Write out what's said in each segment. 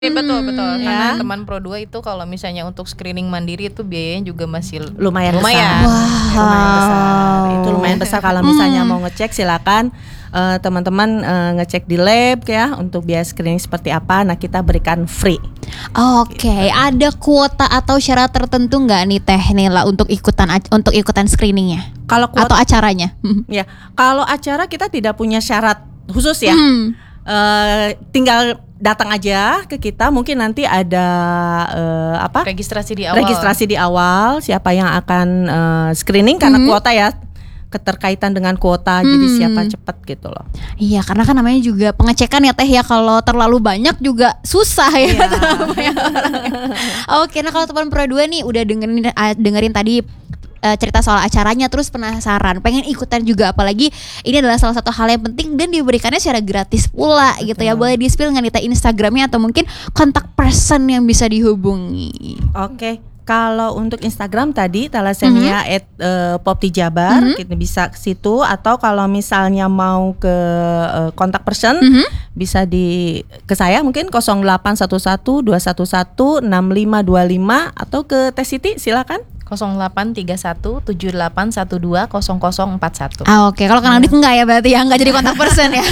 Betul karena Ya. teman Pro 2 itu kalau misalnya untuk screening mandiri itu biayanya juga masih lumayan besar. Wow. Lumayan besar. Itu lumayan besar kalau misalnya mau ngecek silakan teman-teman ngecek di lab ya untuk biaya screening seperti apa. Nah, kita berikan free. Oke, ada kuota atau syarat tertentu nggak nih Teh Nela untuk ikutan screeningnya Kalau atau acaranya? ya, kalau acara kita tidak punya syarat khusus ya. Tinggal datang aja ke kita, mungkin nanti ada registrasi di awal. registrasi di awal siapa yang akan screening karena kuota ya, keterkaitan dengan kuota, jadi siapa cepat gitu loh. Iya, karena kan namanya juga pengecekan ya Teh ya, kalau terlalu banyak juga susah ya. Iya. Terlalu banyak orang. Oke, nah kalau teman Pro 2 nih udah dengerin tadi cerita soal acaranya, terus penasaran, pengen ikutan juga, apalagi ini adalah salah satu hal yang penting dan diberikannya secara gratis pula. Betul. Gitu ya. Boleh di-spill nggak nih Teh Instagramnya atau mungkin kontak person yang bisa dihubungi? Oke. Kalau untuk Instagram tadi Thalassemia @poptijabar, kita bisa ke situ, atau kalau misalnya mau ke kontak person bisa ke saya mungkin 0811 211 6525 atau ke Teh Siti silakan 0831 7812 0041. Oke, kalau Kang Nadif enggak ya berarti ya, enggak jadi kontak person ya.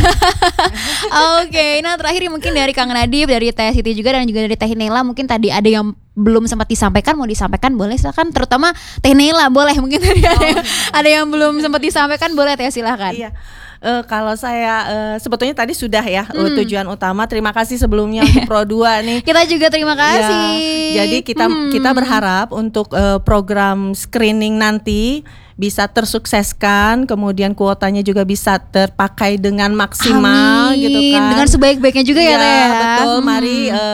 Oke, nah terakhir mungkin dari Kang Nadif, dari Teh Siti juga, dan juga dari Teh Nela, mungkin tadi ada yang belum sempat disampaikan, mau disampaikan boleh silakan, terutama Teh Nela boleh, mungkin tadi ada yang belum sempat disampaikan, boleh Teh silakan. Iya. Kalau saya sebetulnya tadi sudah ya tujuan utama. Terima kasih sebelumnya untuk Pro 2 nih. Kita juga terima kasih. Ya, jadi kita berharap untuk program screening nanti bisa tersukseskan, kemudian kuotanya juga bisa terpakai dengan maksimal. Amin. Gitu kan. Dengan sebaik-baiknya juga ya Teh. Betul. Mari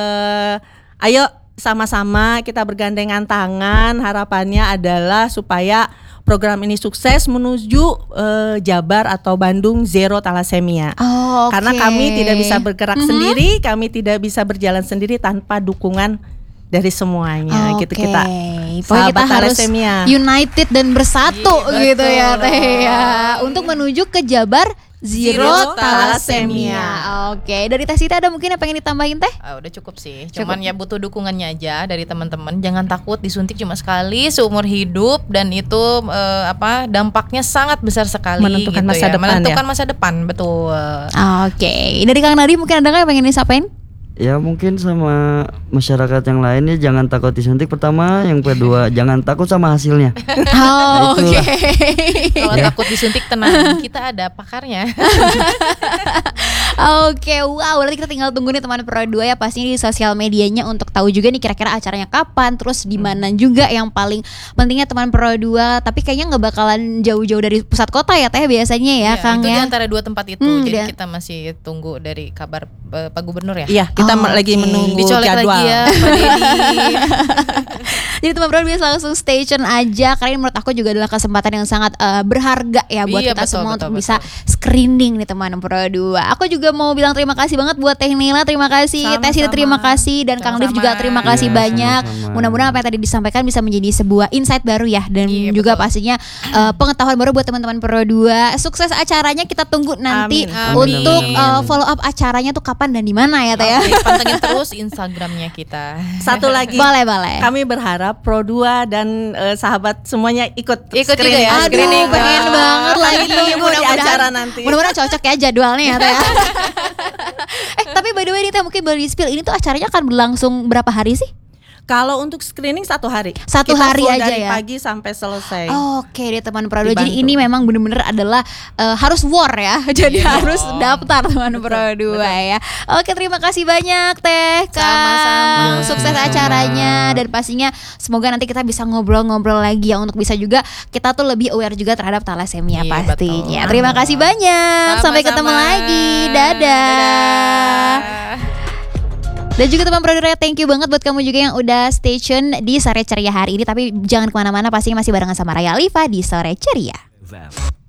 ayo sama-sama kita bergandengan tangan. Harapannya adalah supaya program ini sukses menuju Jabar atau Bandung Zero Thalassemia. Okay. Karena kami tidak bisa bergerak sendiri, kami tidak bisa berjalan sendiri tanpa dukungan dari semuanya. Gitu kita. Pokoknya kita harus thalassemia united dan bersatu gitu betul. ya Teh ya, untuk menuju ke Jabar Zero Thalassemia. Thalassemia. Oke, dari Teh Siti ada mungkin yang pengen ditambahin Teh? Udah cukup sih. Cuman ya butuh dukungannya aja dari teman-teman. Jangan takut, disuntik cuma sekali seumur hidup, dan itu dampaknya sangat besar sekali. Menentukan gitu masa ya. depan, Menentukan masa depan, betul. Oke, dari Kang Nadi mungkin ada nggak yang pengen disampaikan? Ya mungkin sama masyarakat yang lainnya, jangan takut disuntik pertama, yang kedua jangan takut sama hasilnya. Oke. Kalau takut disuntik tenang, kita ada pakarnya. Oke, wow, berarti kita tinggal tunggu nih teman Pro 2 ya, pastinya di sosial medianya untuk tahu juga nih kira-kira acaranya kapan, terus di mana juga. Yang paling pentingnya teman Pro 2, tapi kayaknya nggak bakalan jauh-jauh dari pusat kota ya Teh biasanya ya, Kang itu ya. di antara dua tempat itu. Jadi kita masih tunggu dari kabar Pak Gubernur ya. Iya, kita lagi menunggu dicolek jadwal. lagi ya, Pak Dedi. Jadi teman Pro bisa langsung stay tune aja, karena ini menurut aku juga adalah kesempatan yang sangat berharga ya buat kita semua untuk bisa screening nih teman Pro 2. Aku juga mau bilang terima kasih banget buat Teh Nela, terima kasih, Teh Siti terima kasih, dan Kang Div juga terima kasih banyak. Mudah-mudahan apa yang tadi disampaikan bisa menjadi sebuah insight baru ya, dan juga pastinya pengetahuan baru buat teman-teman Pro 2. Sukses acaranya, kita tunggu nanti untuk follow up acaranya tuh kapan dan di mana ya Teh ya. Pantengin terus Instagramnya kita. Satu lagi. Boleh. Kami berharap Pro 2 dan sahabat semuanya ikut juga ya. Aduh, pengen banget lagi Tunggu di acara nanti. Mudah-mudahan cocok ya jadwalnya ya Teh ya. Tapi by the way nih Teh, mungkin boleh di-spill, ini tuh acaranya akan berlangsung berapa hari sih? Kalau untuk screening 1 hari. Satu Kita hari full aja dari ya? pagi sampai selesai. Oke deh teman Pro 2. Jadi ini memang benar-benar adalah harus war ya. Jadi harus daftar teman Pro 2 ya. Oke, terima kasih banyak Teh, Kang. Sama-sama. Sukses acaranya, dan pastinya semoga nanti kita bisa ngobrol-ngobrol lagi ya, untuk bisa juga kita tuh lebih aware juga terhadap thalassemia pastinya. Betul. Terima kasih banyak. Sampai ketemu lagi. Dadah. Dan juga teman Pro 2, thank you banget buat kamu juga yang udah stay tune di Sore Ceria hari ini. Tapi jangan kemana-mana, pastinya masih barengan sama Raya Alifa di Sore Ceria.